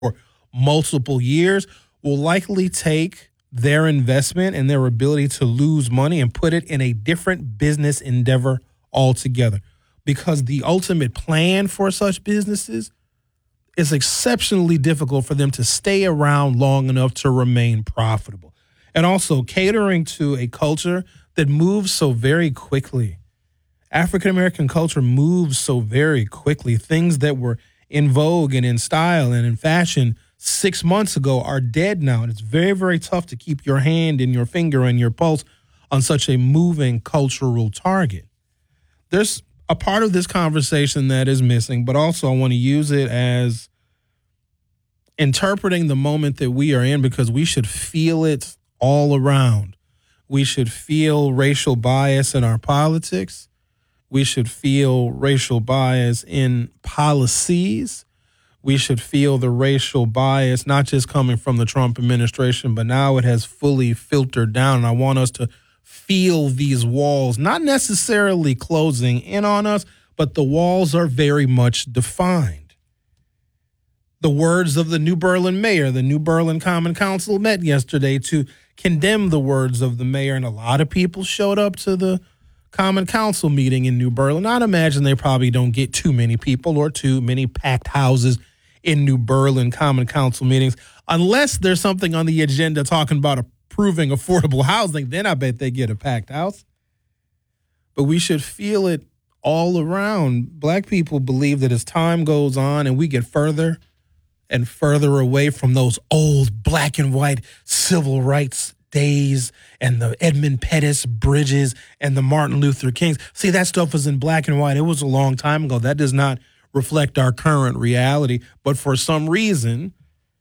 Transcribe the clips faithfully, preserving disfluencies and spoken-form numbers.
for multiple years will likely take their investment and their ability to lose money and put it in a different business endeavor altogether. Because the ultimate plan for such businesses is exceptionally difficult for them to stay around long enough to remain profitable. And also catering to a culture that moves so very quickly. African-American culture moves so very quickly. Things that were in vogue and in style and in fashion six months ago are dead now. And it's very, very tough to keep your hand and your finger and your pulse on such a moving cultural target. There's a part of this conversation that is missing, but also I want to use it as interpreting the moment that we are in, because we should feel it all around. We should feel racial bias in our politics. We should feel racial bias in policies. We should feel the racial bias, not just coming from the Trump administration, but now it has fully filtered down. And I want us to feel these walls, not necessarily closing in on us, but the walls are very much defined. The words of the New Berlin mayor, the New Berlin Common Council met yesterday to condemn the words of the mayor, and a lot of people showed up to the Common Council meeting in New Berlin. I'd imagine they probably don't get too many people or too many packed houses in New Berlin Common Council meetings, unless there's something on the agenda talking about approving affordable housing. Then I bet they get a packed house. But we should feel it all around. Black people believe that as time goes on and we get further and further away from those old black and white civil rights days and the Edmund Pettus bridges and the Martin Luther Kings. See, that stuff was in black and white. It was a long time ago. That does not reflect our current reality. But for some reason,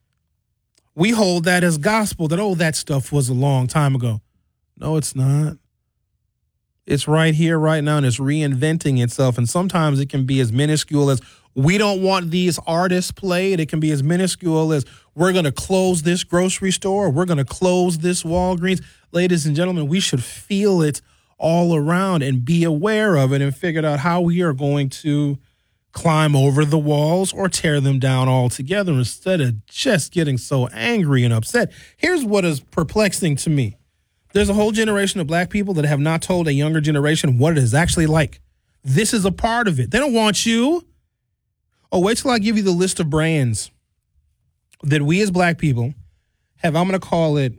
we hold that as gospel, that, oh, that stuff was a long time ago. No, it's not. It's right here, right now, and it's reinventing itself. And sometimes it can be as minuscule as, we don't want these artists played. It can be as minuscule as, we're going to close this grocery store. We're going to close this Walgreens. Ladies and gentlemen, we should feel it all around and be aware of it and figure out how we are going to climb over the walls or tear them down altogether instead of just getting so angry and upset. Here's what is perplexing to me. There's a whole generation of black people that have not told a younger generation what it is actually like. This is a part of it. They don't want you. Oh, wait till I give you the list of brands that we as black people have, I'm going to call it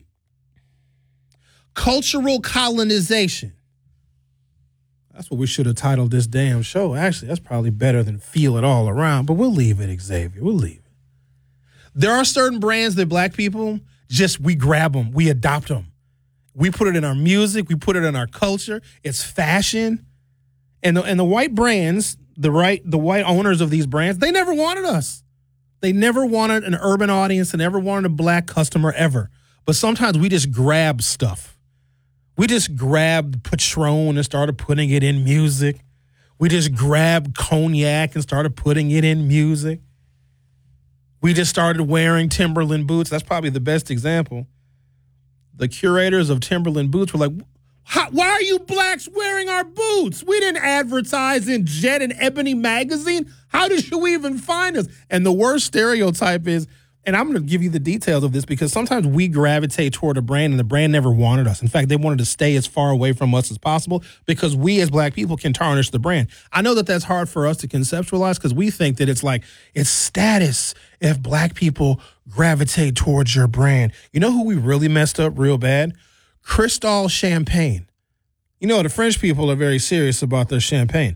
cultural colonization. That's what we should have titled this damn show. Actually, that's probably better than feel it all around, but we'll leave it, Xavier. We'll leave it. There are certain brands that black people just, we grab them, we adopt them. We put it in our music, we put it in our culture. It's fashion. And the, and the white brands, the right, the white owners of these brands, they never wanted us. They never wanted an urban audience. They never wanted a black customer ever. But sometimes we just grab stuff. We just grabbed Patron and started putting it in music. We just grabbed cognac and started putting it in music. We just started wearing Timberland boots. That's probably the best example. The curators of Timberland boots were like, How, why are you blacks wearing our boots? We didn't advertise in Jet and Ebony magazine. How did you even find us? And the worst stereotype is, and I'm going to give you the details of this because sometimes we gravitate toward a brand and the brand never wanted us. In fact, they wanted to stay as far away from us as possible because we as black people can tarnish the brand. I know that that's hard for us to conceptualize because we think that it's like, it's status if black people gravitate towards your brand. You know who we really messed up real bad? Cristal Champagne. You know, the French people are very serious about their champagne.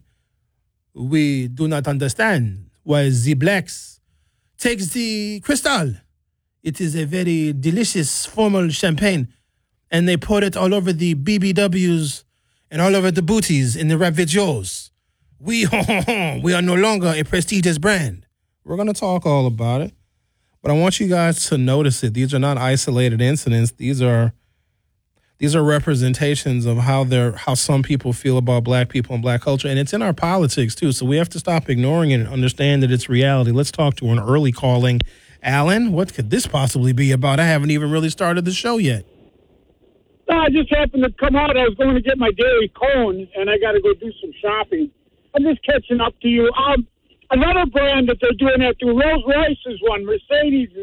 We do not understand why the blacks takes the Cristal. It is a very delicious formal champagne, and they put it all over the B B Ws and all over the booties in the Ravagos. We, we are no longer a prestigious brand. We're going to talk all about it, but I want you guys to notice it. These are not isolated incidents. These are These are representations of how they're how some people feel about black people and black culture, and it's in our politics too. So we have to stop ignoring it and understand that it's reality. Let's talk to an early calling. Alan, what could this possibly be about? I haven't even really started the show yet. No, I just happened to come out. I was going to get my daily cone, and I got to go do some shopping. I'm just catching up to you. Um, another brand that they're doing that through, Rolls Royce is one, Mercedes is